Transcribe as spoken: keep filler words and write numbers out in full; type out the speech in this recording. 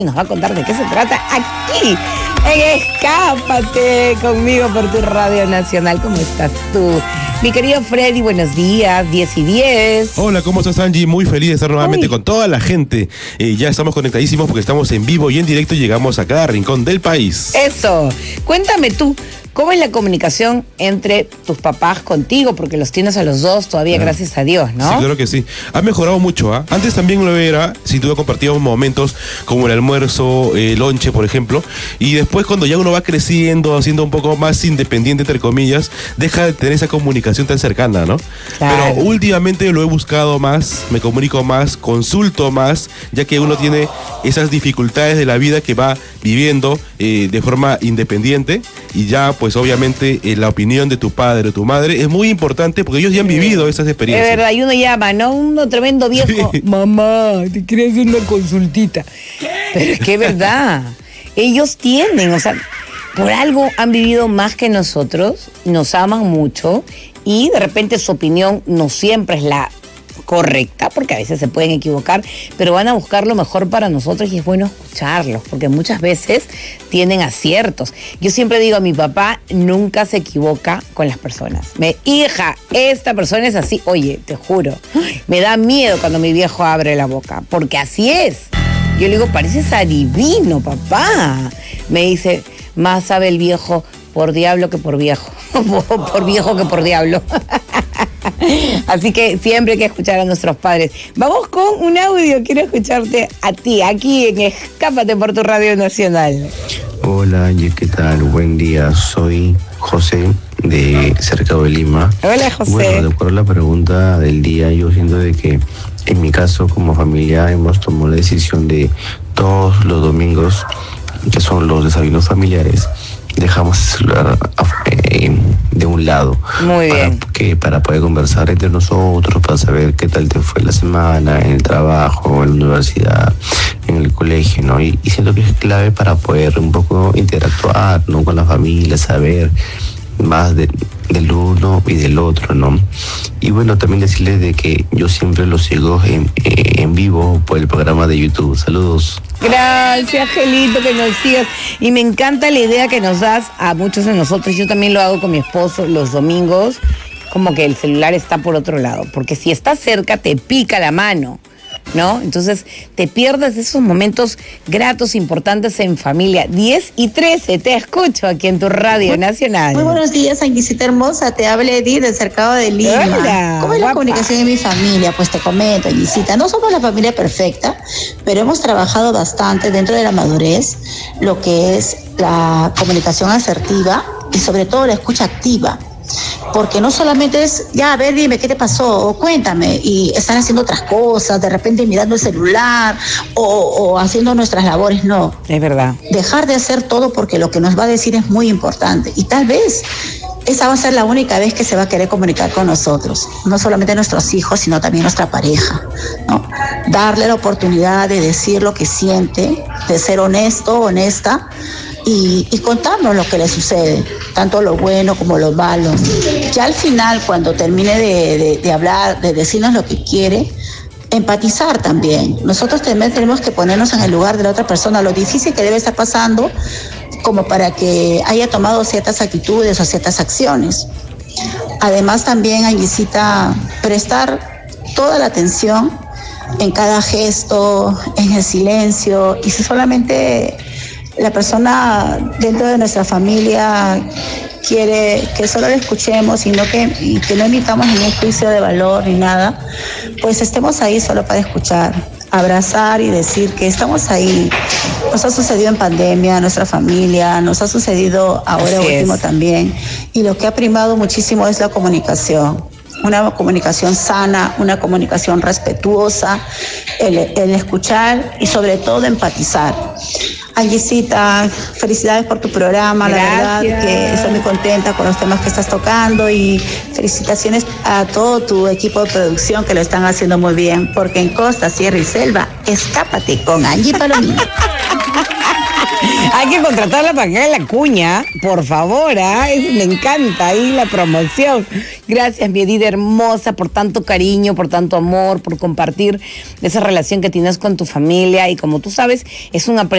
Nos va a contar de qué se trata aquí, en Escápate, conmigo por tu Radio Nacional. ¿Cómo estás tú? Mi querido Freddy, buenos días, diez y diez. Hola, ¿cómo estás, Angie? Muy feliz de estar nuevamente Uy. con toda la gente. Eh, ya estamos conectadísimos porque estamos en vivo y en directo y llegamos a cada rincón del país. Eso, cuéntame tú. ¿Cómo es la comunicación entre tus papás contigo? Porque los tienes a los dos todavía, claro. Gracias a Dios, ¿no? Sí, claro que sí. Ha mejorado mucho, ¿ah? ¿eh? Antes también lo era, sin duda compartíamos momentos como el almuerzo, el lonche, por ejemplo, y después cuando ya uno va creciendo, haciendo un poco más independiente, entre comillas, deja de tener esa comunicación tan cercana, ¿no? Claro. Pero últimamente lo he buscado más, me comunico más, consulto más, ya que uno tiene esas dificultades de la vida que va viviendo eh, de forma independiente y ya pues obviamente eh, la opinión de tu padre o tu madre es muy importante porque ellos ya han vivido esas experiencias. Es verdad, y uno llama, ¿no? Uno tremendo viejo, sí. Mamá, te quiero hacer una consultita. Pero es que es verdad, ellos tienen, o sea, por algo han vivido más que nosotros, nos aman mucho y de repente su opinión no siempre es la correcta, porque a veces se pueden equivocar, pero van a buscar lo mejor para nosotros y es bueno escucharlos, porque muchas veces tienen aciertos. Yo siempre digo, mi papá nunca se equivoca con las personas. Me, hija, esta persona es así. Oye, te juro, me da miedo cuando mi viejo abre la boca, porque así es. Yo le digo, pareces adivino, papá. Me dice, más sabe el viejo por diablo que por viejo. Por viejo que por diablo. Así que siempre hay que escuchar a nuestros padres. Vamos con un audio, quiero escucharte a ti, aquí en Escápate por tu Radio Nacional. Hola Angie, ¿qué tal? Buen día, soy José de Cercado de Lima. Hola José. Bueno, de acuerdo a la pregunta del día, yo siento de que en mi caso como familia hemos tomado la decisión de todos los domingos, que son los desayunos familiares, dejamos el celular eh, de un lado. Muy bien. Para, que, para poder conversar entre nosotros, para saber qué tal te fue la semana, en el trabajo, en la universidad, en el colegio, ¿no? Y, y siento que es clave para poder un poco interactuar, ¿no? Con la familia, saber más de, del uno y del otro, ¿no? Y bueno, también decirles de que yo siempre los sigo en, en vivo por el programa de YouTube. Saludos. Gracias, Angelito, que nos sigas. Y me encanta la idea que nos das a muchos de nosotros. Yo también lo hago con mi esposo los domingos, como que el celular está por otro lado, porque si está cerca te pica la mano, ¿no? Entonces te pierdes esos momentos gratos, importantes en familia. diez y trece, te escucho aquí en tu Radio Nacional. Muy buenos días, Anguisita hermosa, te habla Edith del Cercado de Lima. Hola, ¿Cómo es guapa. La comunicación en mi familia? Pues te comento, Anguisita, no somos la familia perfecta, pero hemos trabajado bastante dentro de la madurez, lo que es la comunicación asertiva y sobre todo la escucha activa. Porque no solamente es, ya, a ver, dime, ¿qué te pasó? O cuéntame, y están haciendo otras cosas, de repente mirando el celular o, o haciendo nuestras labores, no. Es verdad. Dejar de hacer todo porque lo que nos va a decir es muy importante. Y tal vez esa va a ser la única vez que se va a querer comunicar con nosotros. No solamente nuestros hijos, sino también nuestra pareja, ¿no? Darle la oportunidad de decir lo que siente, de ser honesto, honesta, Y, y contarnos lo que le sucede, tanto lo bueno como lo malo. Ya al final, cuando termine de, de, de hablar, de decirnos lo que quiere, empatizar también. Nosotros también tenemos que ponernos en el lugar de la otra persona, lo difícil que debe estar pasando, como para que haya tomado ciertas actitudes o ciertas acciones. Además también, Anguisita, prestar toda la atención en cada gesto, en el silencio, y si solamente la persona dentro de nuestra familia quiere que solo la escuchemos y no que, y que no emitamos ningún juicio de valor ni nada, pues estemos ahí solo para escuchar, abrazar y decir que estamos ahí. Nos ha sucedido en pandemia, a nuestra familia, nos ha sucedido ahora Así último es. también, y lo que ha primado muchísimo es la comunicación. Una comunicación sana, una comunicación respetuosa, el, el escuchar y sobre todo empatizar. Anguisita, felicidades por tu programa. Gracias. La verdad que estoy muy contenta con los temas que estás tocando y felicitaciones a todo tu equipo de producción que lo están haciendo muy bien, porque en Costa, Sierra y Selva, escápate con Angie Palomino. Hay que contratarla para que haga la cuña, por favor, ¿eh? Eso me encanta, ahí la promoción. Gracias, mi Edith hermosa, por tanto cariño, por tanto amor, por compartir esa relación que tienes con tu familia. Y como tú sabes, es un aprendizaje